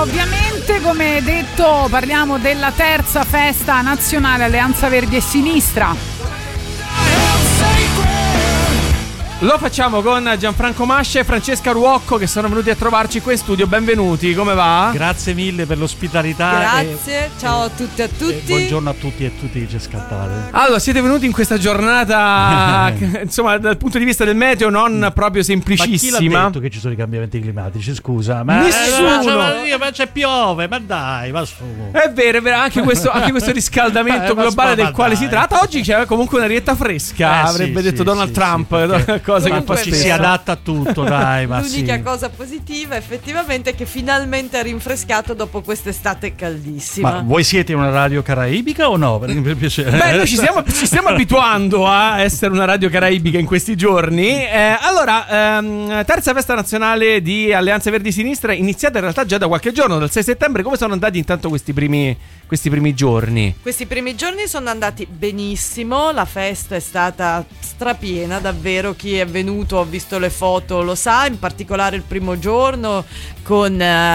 ovviamente, come detto, parliamo della terza festa nazionale Alleanza Verdi e Sinistra. Lo facciamo con Gianfranco Mascia e Francesca Ruocco, che sono venuti a trovarci qui in studio. Benvenuti, come va? Grazie mille per l'ospitalità. Grazie, ciao a tutti e a tutti. Buongiorno a tutti e tutti che ci ascoltate. Allora, siete venuti in questa giornata, insomma, dal punto di vista del meteo non proprio semplicissima. Ma chi l'ha detto che ci sono i cambiamenti climatici? Scusa, ma nessuno. Ma c'è piove, ma dai, va su. È vero, anche questo riscaldamento globale del quale si tratta. Oggi c'è comunque una rietta fresca, avrebbe detto Donald Trump. Cosa che ci si adatta a tutto, dai. Ma l'unica cosa positiva effettivamente è che finalmente è rinfrescato dopo quest'estate caldissima. Ma voi siete una radio caraibica o no? Per piacere. Beh, noi ci stiamo abituando a essere una radio caraibica in questi giorni. Allora, terza festa nazionale di Alleanza Verdi Sinistra, iniziata in realtà già da qualche giorno, dal 6 settembre. Come sono andati intanto questi primi giorni? Questi primi giorni sono andati benissimo, la festa è stata strapiena, davvero. Chi è venuto, ho visto le foto, lo sa, in particolare il primo giorno con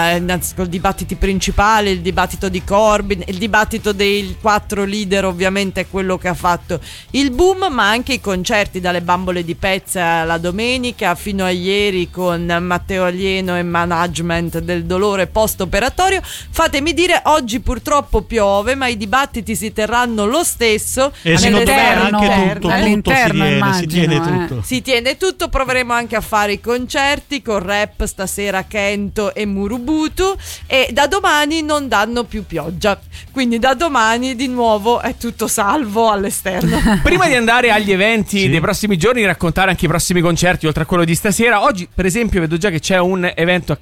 i dibattiti principali, il dibattito di Corbyn, il dibattito dei 4 leader, ovviamente è quello che ha fatto il boom, ma anche i concerti, dalle bambole di Pezza la domenica fino a ieri con Matteo Alieno e Management del dolore post-operatorio. Fatemi dire, oggi purtroppo piove, ma i dibattiti si terranno lo stesso. E secondo me anche tutto si tiene tutto. Si tiene tutto, proveremo anche a fare i concerti con rap stasera, Kento e Murubutu, e da domani non danno più pioggia, quindi da domani di nuovo è tutto salvo all'esterno. Prima di andare agli eventi dei prossimi giorni, raccontare anche i prossimi concerti oltre a quello di stasera. Oggi per esempio vedo già che c'è un evento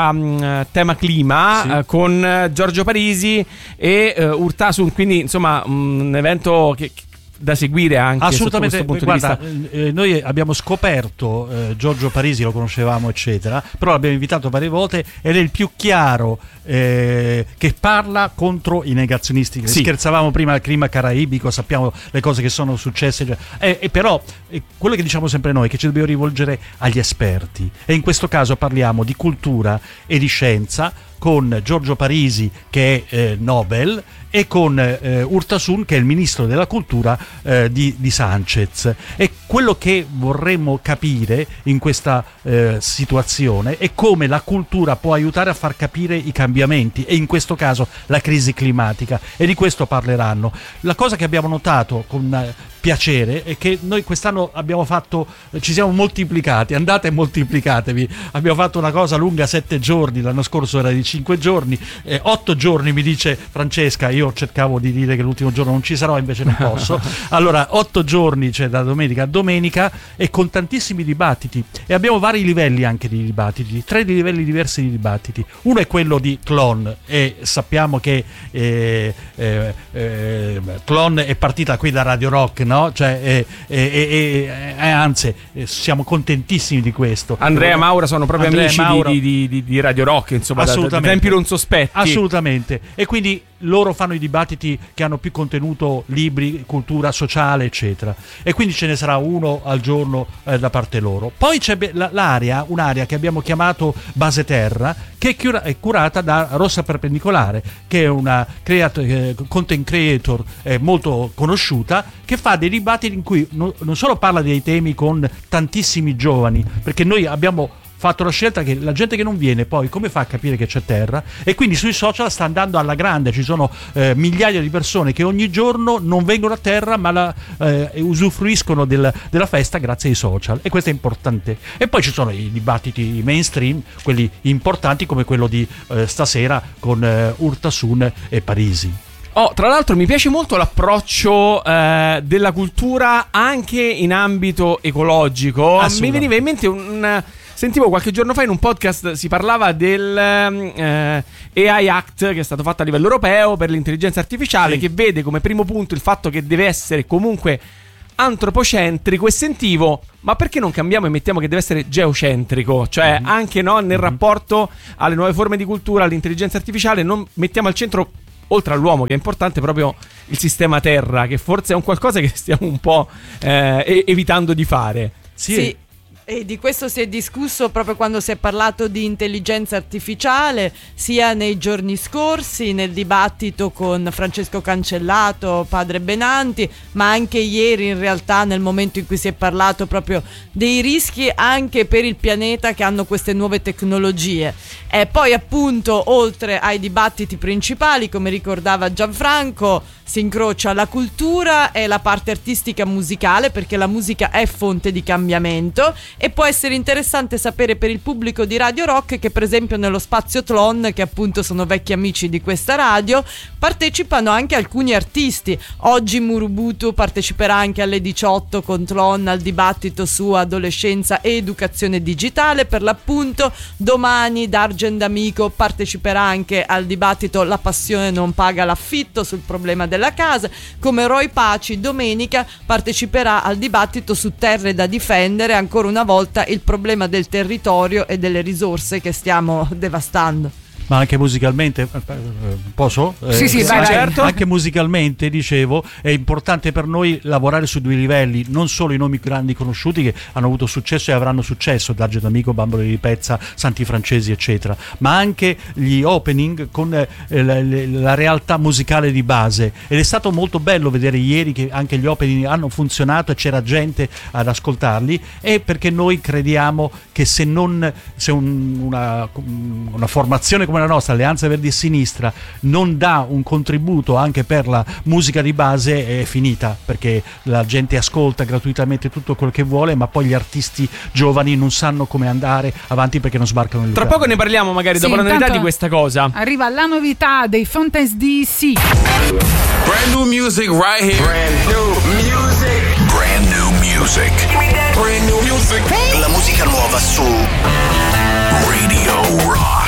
a tema clima con Giorgio Parisi e Urtasun, quindi insomma un evento che da seguire anche assolutamente sotto questo punto di vista. Noi abbiamo scoperto Giorgio Parisi, lo conoscevamo eccetera, però l'abbiamo invitato varie volte ed è il più chiaro che parla contro i negazionisti. Scherzavamo prima al clima caraibico, sappiamo le cose che sono successe, però quello che diciamo sempre noi è che ci dobbiamo rivolgere agli esperti, e in questo caso parliamo di cultura e di scienza con Giorgio Parisi, che è Nobel, e con Urtasun, che è il ministro della cultura di Sanchez. E quello che vorremmo capire in questa situazione è come la cultura può aiutare a far capire i cambiamenti, e in questo caso la crisi climatica, e di questo parleranno. La cosa che abbiamo notato con piacere è che noi quest'anno ci siamo moltiplicati, andate e moltiplicatevi. Abbiamo fatto una cosa lunga 7 giorni, l'anno scorso era di 5 giorni, 8 giorni mi dice Francesca, io cercavo di dire che l'ultimo giorno non ci sarò, invece non posso. Allora 8 giorni, cioè da domenica a domenica, e con tantissimi dibattiti, e abbiamo vari livelli anche di dibattiti, 3 livelli diversi di dibattiti. Uno è quello di Tlon, e sappiamo che Tlon è partita qui da Radio Rock, no? Cioè, anzi, siamo contentissimi di questo. Andrea e Maura sono proprio amici di Radio Rock, insomma, da tempi non sospetti. Assolutamente. E quindi loro fanno i dibattiti che hanno più contenuto, libri, cultura sociale, eccetera. E quindi ce ne sarà uno al giorno da parte loro. Poi c'è un'area che abbiamo chiamato Base Terra, che è curata da Rossa Perpendicolare, che è una content creator molto conosciuta, che fa dei dibattiti in cui non solo parla dei temi con tantissimi giovani, perché noi abbiamo fatto la scelta che la gente che non viene poi come fa a capire che c'è terra, e quindi sui social sta andando alla grande. Ci sono migliaia di persone che ogni giorno non vengono a terra, ma usufruiscono della festa grazie ai social, e questo è importante. E poi ci sono i dibattiti mainstream, quelli importanti come quello di stasera con Urtasun e Parisi. Tra l'altro mi piace molto l'approccio della cultura anche in ambito ecologico. Mi veniva in mente sentivo qualche giorno fa in un podcast, si parlava del AI Act che è stato fatto a livello europeo per l'intelligenza artificiale, che vede come primo punto il fatto che deve essere comunque antropocentrico, e sentivo, ma perché non cambiamo e mettiamo che deve essere geocentrico, cioè anche nel rapporto alle nuove forme di cultura, all'intelligenza artificiale, non mettiamo al centro, oltre all'uomo, che è importante, proprio il sistema terra, che forse è un qualcosa che stiamo un po' evitando di fare. Sì. E di questo si è discusso proprio quando si è parlato di intelligenza artificiale, sia nei giorni scorsi nel dibattito con Francesco Cancellato, padre Benanti, ma anche ieri in realtà nel momento in cui si è parlato proprio dei rischi anche per il pianeta che hanno queste nuove tecnologie. E poi appunto oltre ai dibattiti principali, come ricordava Gianfranco, si incrocia la cultura e la parte artistica musicale, perché la musica è fonte di cambiamento. E può essere interessante sapere per il pubblico di Radio Rock che per esempio nello spazio Tlon, che appunto sono vecchi amici di questa radio, partecipano anche alcuni artisti. Oggi Murubutu parteciperà anche alle 18 con Tlon al dibattito su adolescenza e educazione digitale, per l'appunto. Domani D'Argent D'Amico parteciperà anche al dibattito La passione non paga l'affitto sul problema della casa, come Roy Paci domenica parteciperà al dibattito su terre da difendere, ancora una volta il problema del territorio e delle risorse che stiamo devastando. Ma anche musicalmente, posso? Sì, vai, certo. Anche musicalmente, dicevo, è importante per noi lavorare su due livelli, non solo i nomi grandi conosciuti che hanno avuto successo e avranno successo, D'Argent D'Amico, Bambole di Pezza, Santi Francesi, eccetera, ma anche gli opening con la realtà musicale di base. Ed è stato molto bello vedere ieri che anche gli opening hanno funzionato e c'era gente ad ascoltarli, e perché noi crediamo che se una formazione come la nostra, Alleanza Verdi e Sinistra, non dà un contributo anche per la musica di base, è finita, perché la gente ascolta gratuitamente tutto quel che vuole, ma poi gli artisti giovani non sanno come andare avanti perché non sbarcano il Tra poco ne parliamo magari dopo la novità di questa cosa. Arriva la novità dei Fountains DC. Brand new music right here. Brand new music. Brand new music. Brand new music. La musica nuova su Radio Rock.